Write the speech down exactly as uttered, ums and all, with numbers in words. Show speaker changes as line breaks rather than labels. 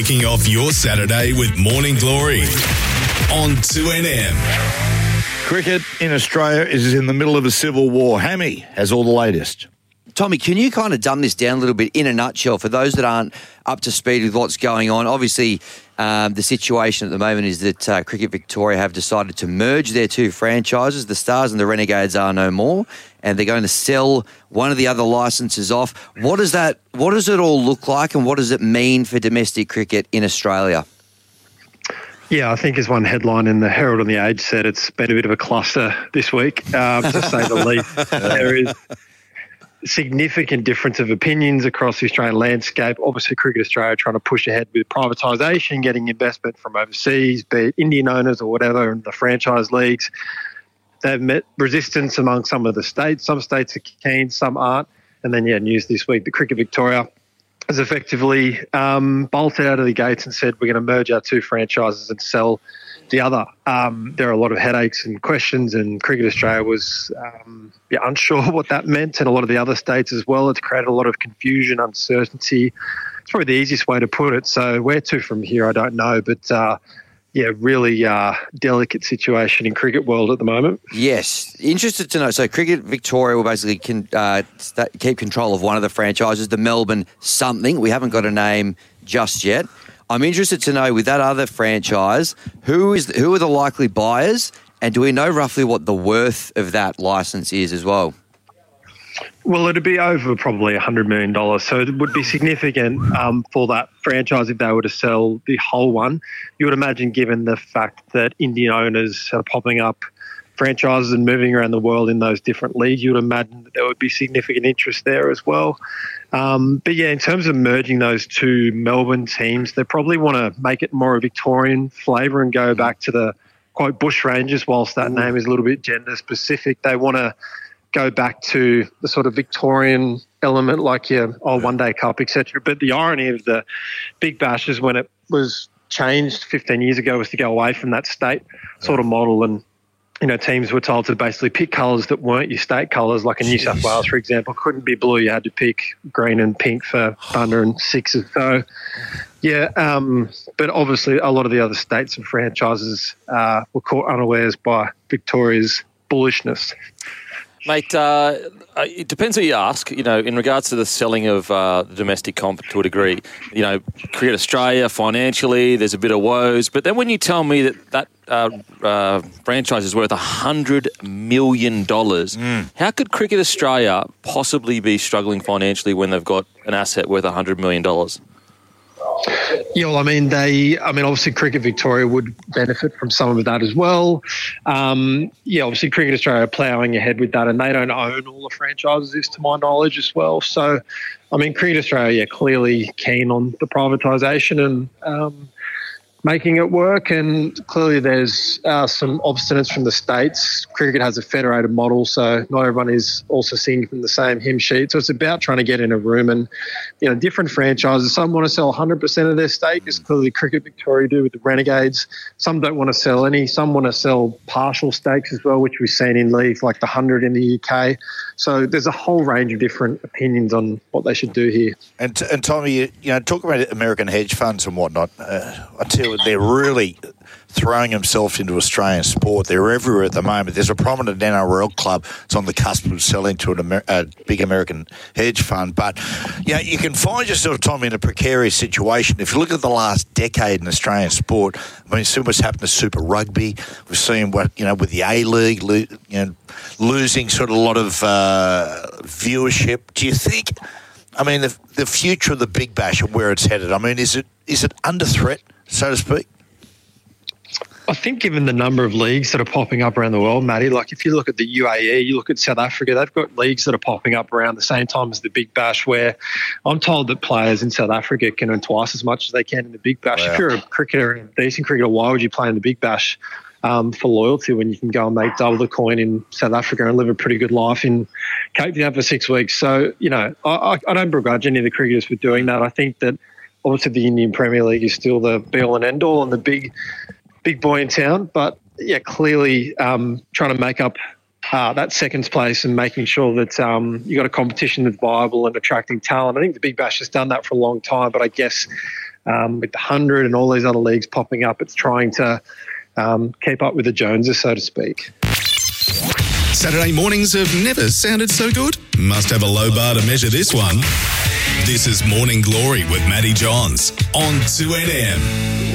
Kicking off your Saturday with Morning Glory on two N M.
Cricket in Australia is in the middle of a civil war. Hammy has all the latest.
Tommy, can you kind of dumb this down a little bit in a nutshell for those that aren't up to speed with what's going on? Obviously, um, the situation at the moment is that uh, Cricket Victoria have decided to merge their two franchises. The Stars and the Renegades are no more, and they're going to sell one of the other licences off. What does that? What does it all look like, and what does it mean for domestic cricket in Australia?
Yeah, I think as one headline in the Herald and the Age said, it's been a bit of a cluster this week, uh, to say the least. There is significant difference of opinions across the Australian landscape. Obviously, Cricket Australia trying to push ahead with privatisation, getting investment from overseas, be it Indian owners or whatever, and the franchise leagues. They've met resistance among some of the states. Some states are keen, some aren't. And then, yeah, news this week that Cricket Victoria has effectively um, bolted out of the gates and said, we're going to merge our two franchises and sell the other. Um, there are a lot of headaches and questions, and Cricket Australia was um, yeah, unsure what that meant, and a lot of the other states as well. It's created a lot of confusion, uncertainty. It's probably the easiest way to put it. So where to from here, I don't know. But, uh, yeah, really uh, delicate situation in cricket world at the moment.
Yes. Interested to know. So Cricket Victoria will basically can, uh, st- keep control of one of the franchises, the Melbourne something. We haven't got a name just yet. I'm interested to know, with that other franchise, who is who are the likely buyers, and do we know roughly what the worth of that licence is as well?
Well, it'd be over probably one hundred million dollars, so it would be significant um, for that franchise if they were to sell the whole one. You would imagine, given the fact that Indian owners are popping up franchises and moving around the world in those different leagues, you would imagine that there would be significant interest there as well. Um, but yeah, in terms of merging those two Melbourne teams, they probably want to make it more a Victorian flavour and go back to the, quote, Bush Rangers, whilst that name is a little bit gender specific. They want to go back to the sort of Victorian element, like your old One Day Cup, et cetera. But the irony of the Big Bash is when it was changed fifteen years ago was to go away from that state sort of model, and you know, teams were told to basically pick colours that weren't your state colours, like in New South Wales, for example, couldn't be blue. You had to pick green and pink for thunder and sixes. So, yeah, um, but obviously a lot of the other states and franchises uh, were caught unawares by Victoria's bullishness.
Mate, uh, it depends who you ask. You know, in regards to the selling of uh, the domestic comp to a degree, you know, Cricket Australia financially, there's a bit of woes. But then when you tell me that that uh, uh, franchise is worth one hundred million dollars, mm. how could Cricket Australia possibly be struggling financially when they've got an asset worth one hundred million dollars?
Yeah, well, I mean, they, I mean, obviously Cricket Victoria would benefit from some of that as well. Um, yeah, obviously Cricket Australia are ploughing ahead with that, and they don't own all the franchises, to my knowledge, as well. So, I mean, Cricket Australia, yeah, clearly keen on the privatisation and um, making it work, and clearly there's uh, some obstinance from the states. Cricket has a federated model, so not everyone is also singing from the same hymn sheet. So it's about trying to get in a room, and you know, different franchises. Some want to sell one hundred percent of their stake, as clearly Cricket Victoria do with the Renegades. Some don't want to sell any. Some want to sell partial stakes as well, which we've seen in leagues like the one hundred in the U K. So there's a whole range of different opinions on what they should do here.
And, and Tommy, you, you know, talk about American hedge funds and whatnot. Uh, I tell you, they're really throwing themselves into Australian sport. They're everywhere at the moment. There's a prominent N R L club that's on the cusp of selling to an Amer- a big American hedge fund. But, you know, you can find yourself, Tommy, in a precarious situation. If you look at the last decade in Australian sport, I mean, see what's happened to Super Rugby. We've seen what, you know, with the A-League, lo- you know, losing sort of a lot of uh, viewership. Do you think, I mean, the, the future of the Big Bash and where it's headed, I mean, is it is it under threat, so to speak?
I think given the number of leagues that are popping up around the world, Matty, like if you look at the U A E, you look at South Africa, they've got leagues that are popping up around the same time as the Big Bash, where I'm told that players in South Africa can earn twice as much as they can in the Big Bash. Wow. If you're a cricketer and a decent cricketer, why would you play in the Big Bash um, for loyalty when you can go and make double the coin in South Africa and live a pretty good life in Cape Town for six weeks? So, you know, I, I don't begrudge any of the cricketers for doing that. I think that obviously the Indian Premier League is still the be-all and end-all and the big big boy in town, but yeah, clearly um, trying to make up uh, that second place and making sure that um, you got a competition that's viable and attracting talent. I think the Big Bash has done that for a long time, but I guess um, with the hundred and all these other leagues popping up, it's trying to um, keep up with the Joneses, so to speak.
Saturday mornings have never sounded so good. Must have a low bar to measure this one. This is Morning Glory with Matty Johns on two N M.